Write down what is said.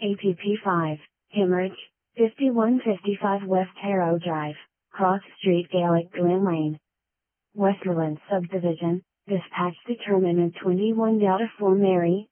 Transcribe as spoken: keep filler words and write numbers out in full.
A P P five, Hemorrhage, fifty-one fifty-five West Harrow Drive, Cross Street, Gaelic Glen Lane, Westerland Subdivision. Dispatch determinant twenty-one Delta for Mary,